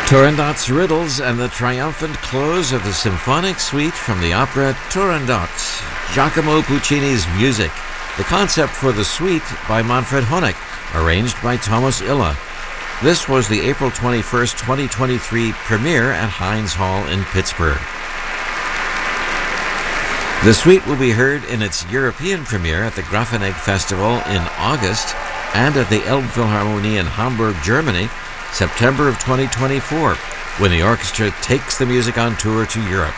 Turandot's riddles and the triumphant close of the symphonic suite from the opera Turandot, Giacomo Puccini's music. The concept for the suite by Manfred Honeck, arranged by Thomas Illa. This was the April 21st, 2023 premiere at Heinz Hall in Pittsburgh. The suite will be heard in its European premiere at the Grafenegg Festival in August and at the Elbphilharmonie in Hamburg, Germany, September of 2024, when the orchestra takes the music on tour to Europe.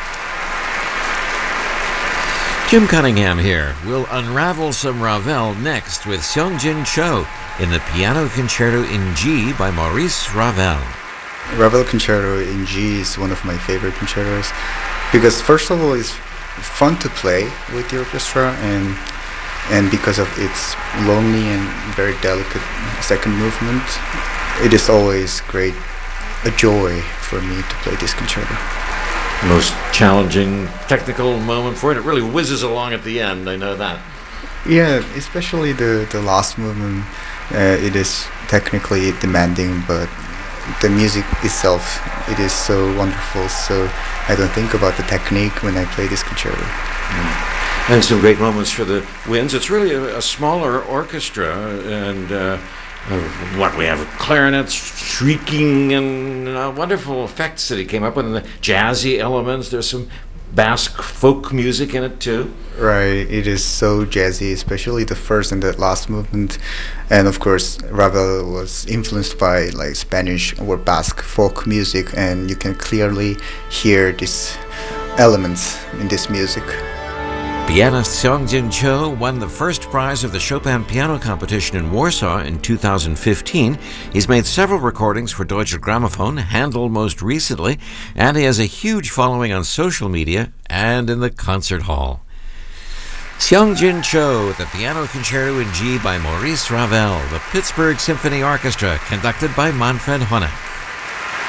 Jim Cunningham here. We'll unravel some Ravel next with Seong-Jin Cho in the Piano Concerto in G by Maurice Ravel. Ravel Concerto in G is one of my favorite concertos because, first of all, it's fun to play with the orchestra, and because of its lonely and very delicate second movement, it is always a joy for me to play this concerto. Most challenging technical moment for it. It really whizzes along at the end, I know that. Yeah, especially the last movement. It is technically demanding, but the music itself, it is so wonderful, so I don't think about the technique when I play this concerto. And some great moments for the winds. It's really a smaller orchestra, and what we have clarinets shrieking and wonderful effects that he came up with, and the jazzy elements. There's some Basque folk music in it too. Right, it is so jazzy, especially the first and the last movement. And of course, Ravel was influenced by like Spanish or Basque folk music, and you can clearly hear these elements in this music. Pianist Seong-Jin Cho won the first prize of the Chopin Piano Competition in Warsaw in 2015. He's made several recordings for Deutsche Grammophon, Handel most recently, and he has a huge following on social media and in the concert hall. Seong-Jin Cho, the Piano Concerto in G by Maurice Ravel, the Pittsburgh Symphony Orchestra, conducted by Manfred Honeck.